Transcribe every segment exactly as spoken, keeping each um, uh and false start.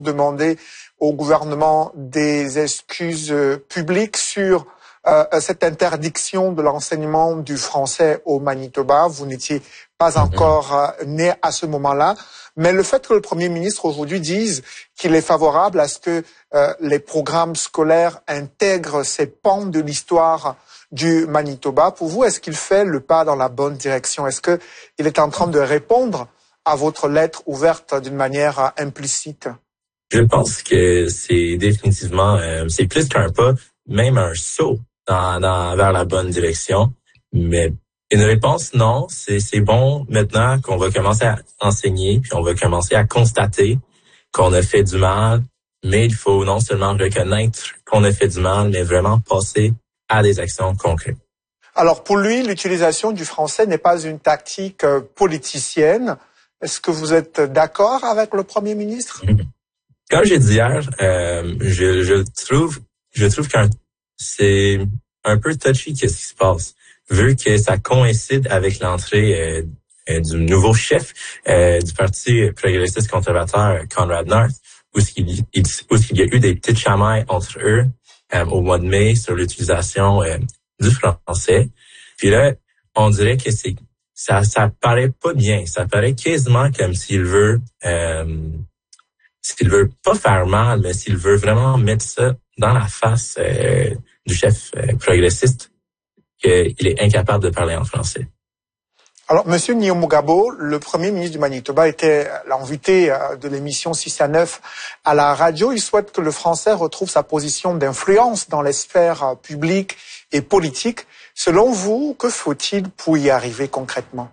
demander au gouvernement des excuses publiques sur euh, cette interdiction de l'enseignement du français au Manitoba. Vous n'étiez pas encore euh, né à ce moment-là. Mais le fait que le Premier ministre aujourd'hui dise qu'il est favorable à ce que euh, les programmes scolaires intègrent ces pans de l'histoire du Manitoba, pour vous, est-ce qu'il fait le pas dans la bonne direction? Est-ce qu'il est en train de répondre à votre lettre ouverte d'une manière euh, implicite? Je pense que c'est définitivement, euh, c'est plus qu'un pas, même un saut dans, dans, vers la bonne direction. Mais une réponse, non. C'est, c'est bon maintenant qu'on va commencer à enseigner, puis on va commencer à constater qu'on a fait du mal. Mais il faut non seulement reconnaître qu'on a fait du mal, mais vraiment passer à des actions concrètes. Alors pour lui, l'utilisation du français n'est pas une tactique euh, politicienne. Est-ce que vous êtes d'accord avec le Premier ministre? Mmh. Comme j'ai dit hier, euh, je, je trouve, je trouve que c'est un peu touchy qu'est-ce qui se passe, vu que ça coïncide avec l'entrée euh, du nouveau chef euh, du Parti progressiste conservateur, Conrad North, où il, il, où il y a eu des petites chamailles entre eux euh, au mois de mai sur l'utilisation euh, du français. Puis là, on dirait que c'est ça, ça paraît pas bien. Ça paraît quasiment comme s'il veut euh, s'il veut pas faire mal, mais s'il veut vraiment mettre ça dans la face euh, du chef euh, progressiste, qu'il est incapable de parler en français. Alors, Monsieur Nyamugabo, le Premier ministre du Manitoba, était l'invité de l'émission six à neuf à la radio. Il souhaite que le français retrouve sa position d'influence dans les sphères publiques et politiques. Selon vous, que faut-il pour y arriver concrètement?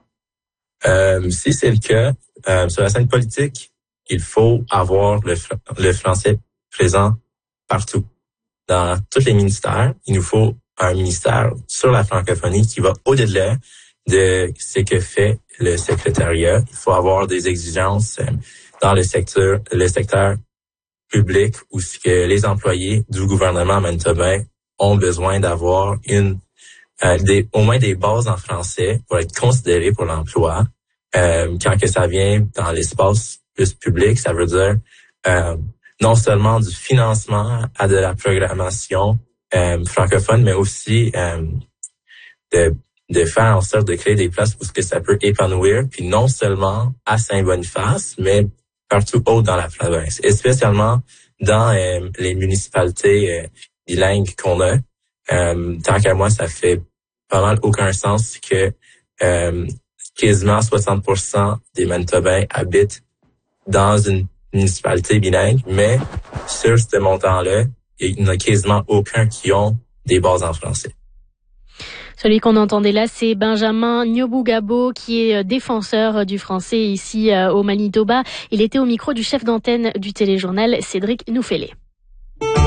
Euh, si c'est le cas, euh, sur la scène politique, il faut avoir le, le français présent partout. Dans tous les ministères, il nous faut un ministère sur la francophonie qui va au-delà de ce que fait le secrétariat. Il faut avoir des exigences dans le secteur, le secteur public où ce que les employés du gouvernement manitobain ont besoin d'avoir une, euh, des, au moins des bases en français pour être considérés pour l'emploi. Euh, quand que ça vient dans l'espace plus public, ça veut dire euh, non seulement du financement à de la programmation euh, francophone, mais aussi euh, de, de faire en sorte de créer des places où ce que ça peut épanouir, puis non seulement à Saint-Boniface, mais partout autre dans la province, et spécialement dans euh, les municipalités euh, bilingues qu'on a. Euh, tant qu'à moi, ça fait pas mal aucun sens que euh, quasiment soixante pour cent des Manitobains habitent dans une municipalité bilingue, mais sur ce montant-là, il n'y en a quasiment aucun qui ont des bases en français. Celui qu'on entendait là, c'est Benjamin Nyamugabo, qui est défenseur du français ici au Manitoba. Il était au micro du chef d'antenne du téléjournal, Cédric Nouffelet.